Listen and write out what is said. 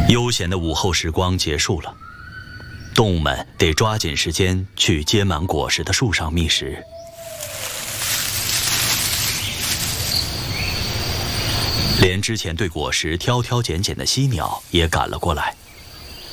悠闲的午后时光结束了，动物们得抓紧时间去结满果实的树上觅食。连之前对果实挑挑拣拣的犀鸟也赶了过来。